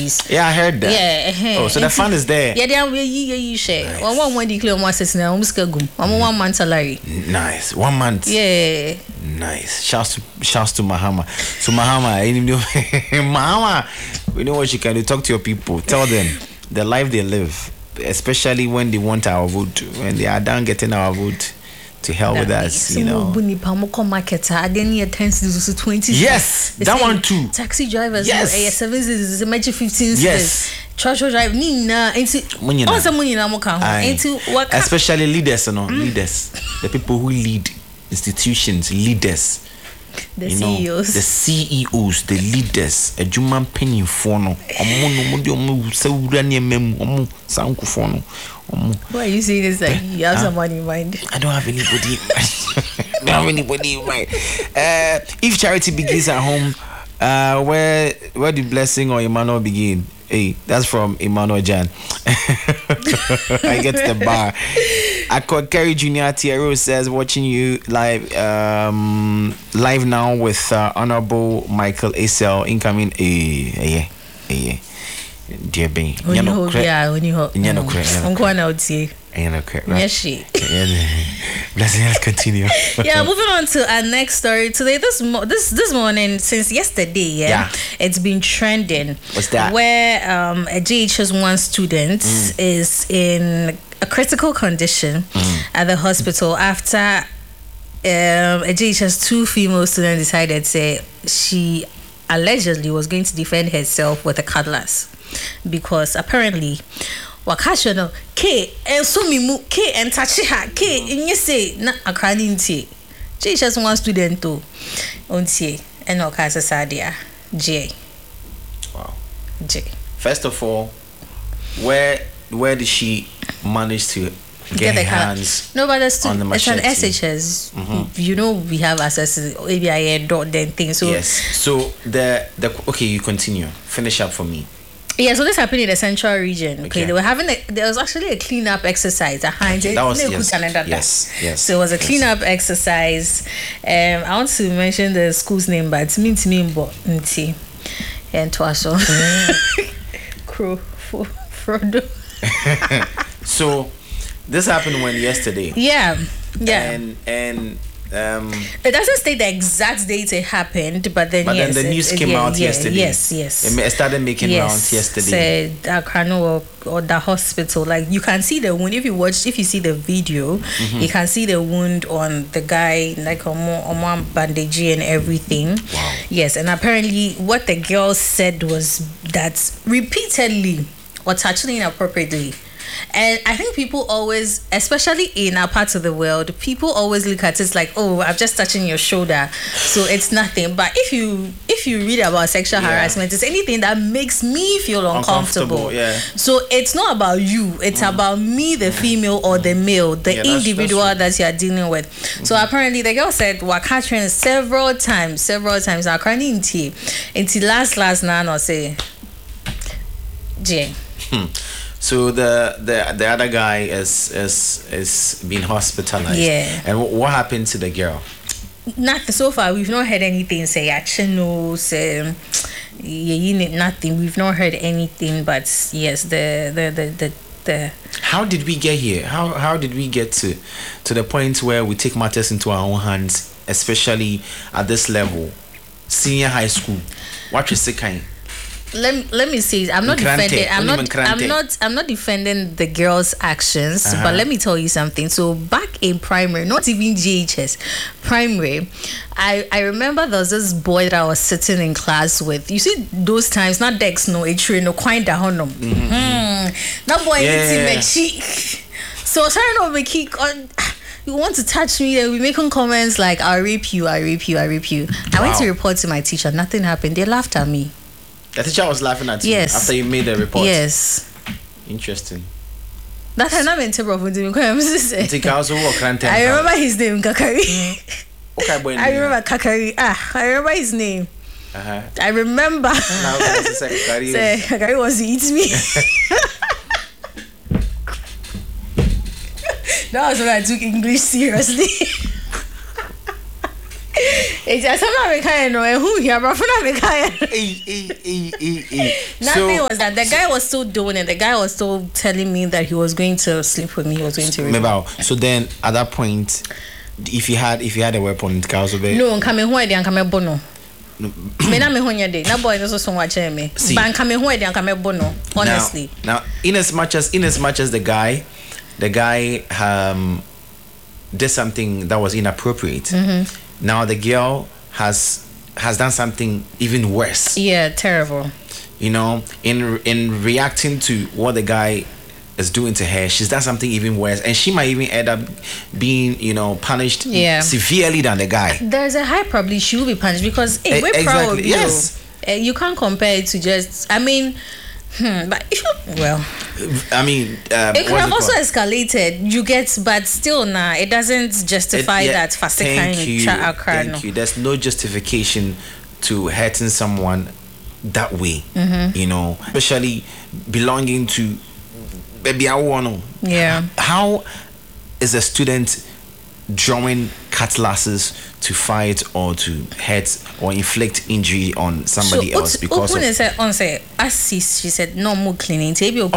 movies. Yeah, I heard that. Yeah. Oh, so the fun is there. Yeah, they are you share. One declare one assassin. I'm gum. I'm 1 month salary. Nice. 1 month. Yeah. Nice. Shouts to Mahama. So Mahama, Mahama, we know what you can do. Talk to your people. Tell them the life they live, especially when they want our vote. When they are done getting our vote, to hell with us, you know. Yes, that one too. Taxi drivers, yes. 7 is 15. Yes. Church drive Nina into especially leaders, leaders, the people who lead institutions, leaders. The CEOs. The CEOs, the leaders, a Juman penny fono. Why are you saying this like you have someone in mind? I don't have anybody in mind. If charity begins at home, where the blessing or Emmanuel begin? Hey, that's from Emmanuel Jan. I get to the bar. I called Kerry Junior Thierry says watching you live now with Honorable Michael Acel incoming. Dear Ben, when you hope. I'm going out here. Yes, Let's continue. Yeah, moving on to our next story today. This morning, since yesterday, it's been trending. What's that? Where a JHS1 student is in a critical condition at the hospital after a JHS2 female student decided to she allegedly was going to defend herself with a cutlass because apparently wakashono K and so me mu K and touch her K in you say na akrani nti JHS1 student to ontie and okasa sadia J. Wow. J. First of all, where did she manage to get her hands? No, but it's an machete? SHS. You know we have access to ABI dot then thing. So yes. So the okay, you continue. Finish up for me. Yeah, so this happened in the central region. Okay, they were having there was actually a cleanup exercise at Heinz. That was yes. So it was a cleanup exercise. I want to mention the school's name, but it's me but and Twaso. Frodo. So this happened yesterday. Yeah. And it doesn't state the exact date it happened, but then then the news came out yesterday. Yes. It started making rounds yesterday. Said Akrano or the hospital. Like you can see the wound if you see the video, you can see the wound on the guy, like on bandage and everything. Wow. Yes, and apparently what the girl said was that repeatedly or touching inappropriately. And I think people always, especially in our parts of the world, people always look at it like, oh, I'm just touching your shoulder, so it's nothing. But if you read about sexual harassment, it's anything that makes me feel uncomfortable. Yeah. So it's not about you, it's about me, the female or the male, the individual that you are dealing with. So apparently the girl said Wakatrin several times. Now currently until last night or say Jay. So the other guy is being hospitalized. Yeah. And what happened to the girl? Nothing so far. We've not heard anything. Say Achino, say nothing. We've not heard anything. But yes, the. How did we get here? How did we get to the point where we take matters into our own hands, especially at this level, senior high school? What is the kind? Let me say I'm not defending I'm not defending the girl's actions, but let me tell you something. So back in primary, not even GHS, primary, I remember there was this boy that I was sitting in class with. You see those times, not Dex, no H3, no quite da honum. That boy hit me cheek. So sorry no make you want to touch me, then we making comments like I'll rape you. I went to report to my teacher, nothing happened. They laughed at me. The teacher was laughing at you after you made the report. Yes. Interesting. That I meant to I remember his name, Kakari. I remember Kakari. I remember his name. I remember. Kakari wants to eat me. That was when I took English seriously. It's just something kind of who here, but nothing was that. The guy was still doing it. The guy was still telling me that he was going to sleep with me. He was going to. So then, at that point, if you had a weapon, it could also be. No, I'm coming home. I'm coming bono. Me na me honya day. Na boy no so watch me. But I'm coming home. I'm coming bono. Honestly. Now, in as much as the guy did something that was inappropriate. Mm-hmm. Now the girl has done something even worse. Yeah, terrible. You know, in reacting to what the guy is doing to her, she's done something even worse, and she might even end up being, punished severely than the guy. There's a high probability she will be punished because we're exactly. Proud of you. Yes. You can't compare it to just. I mean. But it could have also escalated. You get, but still, it doesn't justify that fast kind of Thank you. There's no justification to hurting someone that way. Mm-hmm. Especially belonging to baby. Yeah. How is a student drawing cutlasses to fight or to hurt or inflict injury on somebody else because of... she said no more cleaning. So it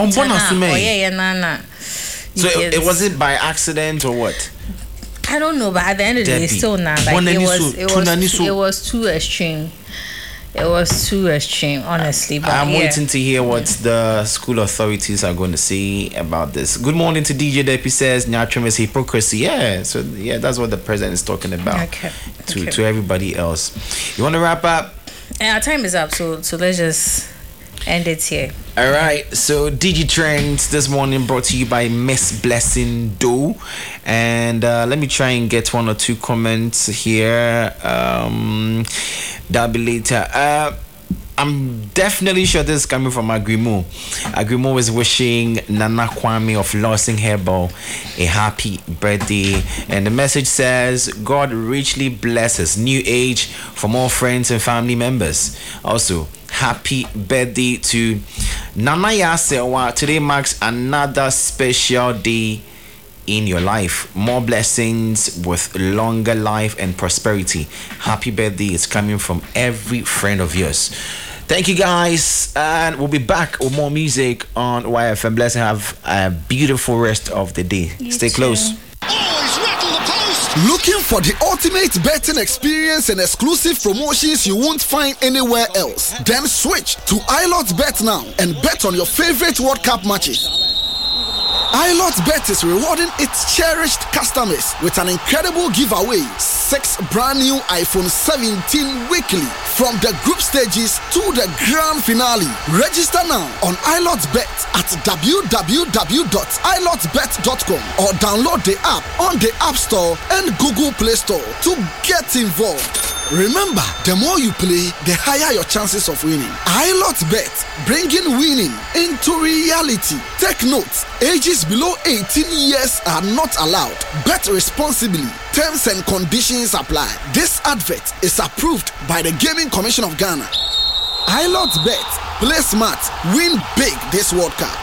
wasn't by accident or what? I don't know, but at the end of the day, still now, it was too extreme. It was too extreme, honestly. But I'm waiting to hear what the school authorities are going to say about this. Good morning to DJ Depi says Nyatrim is hypocrisy. Yeah, that's what the president is talking about. To everybody else. You want to wrap up? Our time is up, so let's just end it here. All right, so DG Trends this morning brought to you by Miss Blessing Doe, and let me try and get one or two comments here. That'll be later. I'm definitely sure this is coming from Agrimo. Agrimo is wishing Nana Kwame of Losing Herbal a happy birthday, and the message says God richly blesses new age for more friends and family members. Also, happy birthday to Nana Yasewa. Today marks another special day in your life. More blessings with longer life and prosperity. Happy birthday is coming from every friend of yours. Thank you guys, and we'll be back with more music on YFM. Bless and have a beautiful rest of the day. Stay close. Looking for the ultimate betting experience and exclusive promotions you won't find anywhere else? Then switch to iLotBet now and bet on your favorite World Cup matches. iLotBet is rewarding its cherished customers with an incredible giveaway: 6 brand new iPhone 17 weekly from the group stages to the grand finale. Register now on iLotBet at www.ilotbet.com or download the app on the App Store and Google Play Store to get involved. Remember, the more you play, the higher your chances of winning. iLotBet, bringing winning into reality. Take note, ages below 18 years are not allowed. Bet responsibly. Terms and conditions apply. This advert is approved by the Gaming Commission of Ghana. iLotBet, play smart, win big this World Cup.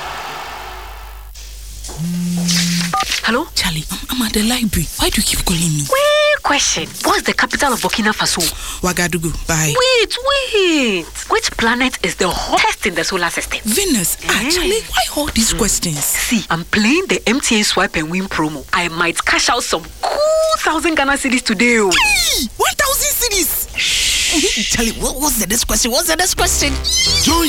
Hello? Charlie, I'm at the library. Why do you keep calling me? Question. What's the capital of Burkina Faso? Ouagadougou. Bye. Wait. Which planet is the hottest in the solar system? Venus. Actually, why all these questions? See, I'm playing the MTN Swipe and Win promo. I might cash out some cool 1,000 Ghana cedis today. Hey, 1,000 cedis. Charlie, what's the next question? Join